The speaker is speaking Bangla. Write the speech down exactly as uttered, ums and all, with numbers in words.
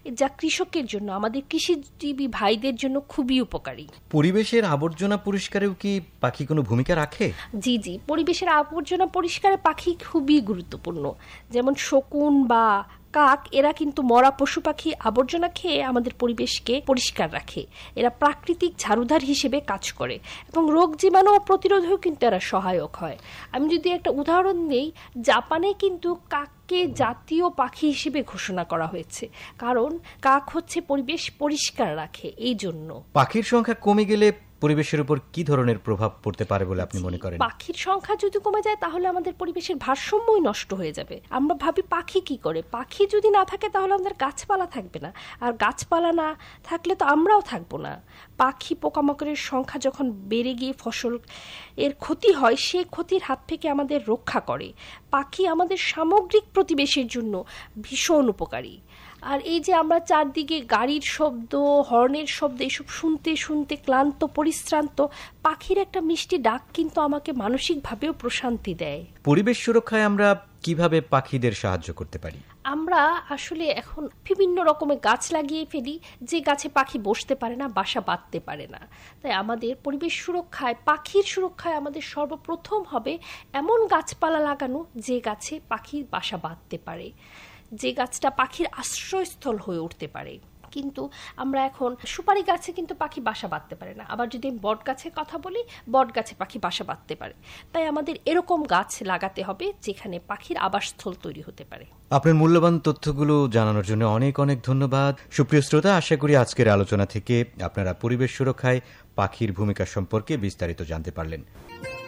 যা কৃষকের জন্য, আমাদের কৃষিজীবী ভাইদের জন্য খুবই উপকারী। পরিবেশের আবর্জনা পরিষ্কারেও কি পাখি কোনো ভূমিকা রাখে? জি জি পরিবেশের আবর্জনা পরিষ্কারে পাখি খুবই গুরুত্বপূর্ণ। যেমন শকুন বা কাক, এরা কিন্তু মরা পশু পাখি আবর্জনা খেয়ে আমাদের পরিবেশকে পরিষ্কার রাখে। এরা প্রাকৃতিক ঝাড়ুদার হিসেবে কাজ করে এবং রোগ জীবাণু প্রতিরোধেও কিন্তু এরা সহায়ক হয়। আমি যদি একটা উদাহরণ দিই, জাপানে কিন্তু কাককে জাতীয় পাখি হিসেবে ঘোষণা করা হয়েছে, কারণ কাক হচ্ছে পরিবেশ পরিষ্কার রাখে। এই জন্য পাখির সংখ্যা কমে গেলে পরিবেশের উপর কি ধরনের প্রভাব পড়তে পারে বলে আপনি মনে করেন? পাখির সংখ্যা যদি কমে যায় তাহলে আমাদের পরিবেশের ভারসাম্যই নষ্ট হয়ে যাবে। আমরা ভাবি পাখি কি করে, পাখি যদি না থাকে তাহলে আমাদের গাছপালা থাকবে না, আর গাছপালা না থাকলে তো আমরাও থাকবো না। পাখি পোকামাকড়ের সংখ্যা যখন বেড়ে গিয়ে ফসল এর ক্ষতি হয়, সেই ক্ষতির হাত থেকে আমাদের রক্ষা করে। পাখি আমাদের সামগ্রিক পরিবেশের জন্য ভীষণ উপকারী। আর এই যে আমরা চারদিকে গাড়ির শব্দ, হর্নের শব্দ, এসব শুনতে শুনতে ক্লান্ত পরিশ্রান্ত, পাখির একটা মিষ্টি ডাক কিন্তু আমাকে মানসিকভাবেও প্রশান্তি দেয়। পরিবেশ সুরক্ষায় আমরা কিভাবে পাখিদের সাহায্য করতে পারি? আমরা আসলে এখন বিভিন্ন রকমের গাছ লাগিয়ে ফেলি, যে গাছে পাখি বসতে পারে না, বাসা বাঁধতে পারে না। তাই আমাদের পরিবেশ সুরক্ষায়, পাখির সুরক্ষায় আমাদের সর্বপ্রথম হবে এমন গাছপালা লাগানো যে গাছে পাখি বাসা বাঁধতে পারে, যে গাছটা পাখির আশ্রয়স্থল হয়ে উঠতে পারে। কিন্তু আমরা এখন সুপারি গাছে কিন্তু পাখি বাসা বাঁধতে পারে না, আবার যদি বট গাছের কথা বলি, বট গাছে পাখি বাসা বাঁধতে পারে। তাই আমাদের এরকম গাছ লাগাতে হবে যেখানে পাখির আবাসস্থল তৈরি হতে পারে। আপনার মূল্যবান তথ্যগুলো জানানোর জন্য অনেক অনেক ধন্যবাদ। সুপ্রিয় শ্রোতা, আশা করি আজকের আলোচনা থেকে আপনারা পরিবেশ সুরক্ষায় পাখির ভূমিকা সম্পর্কে বিস্তারিত জানতে পারলেন।